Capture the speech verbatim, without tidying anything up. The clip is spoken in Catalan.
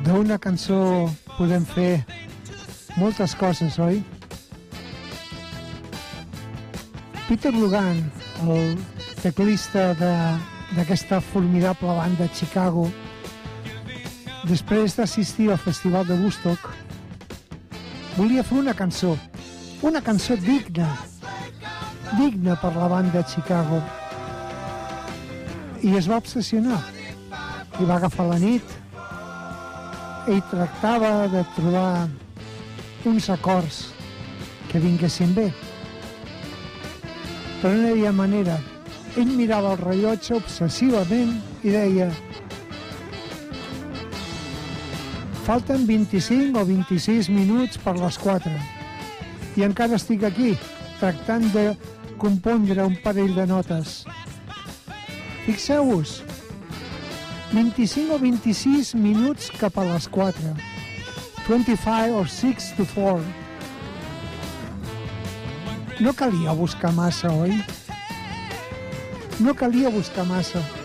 D'una cançó podem fer moltes coses, oi? Peter Lugan, el teclista d'aquesta formidable banda de Chicago, després d'assistir al Festival de Woodstock, volia fer una cançó, una cançó digna, digna per la banda de Chicago. I es va obsessionar. I va agafar la nit i tractava de trobar uns acords que vinguessin bé. Però no hi havia manera. Ell mirava el rellotge obsessivament i deia: falten vint-i-cinc o vint-i-sis minuts per les quatre i encara estic aquí tractant de compondre un parell de notes. Fixeu-vos, vint-i-cinc o vint-i-sis minuts cap a les quatre. vint-i-cinc or six to four. No calia buscar massa, oi? No calia buscar massa.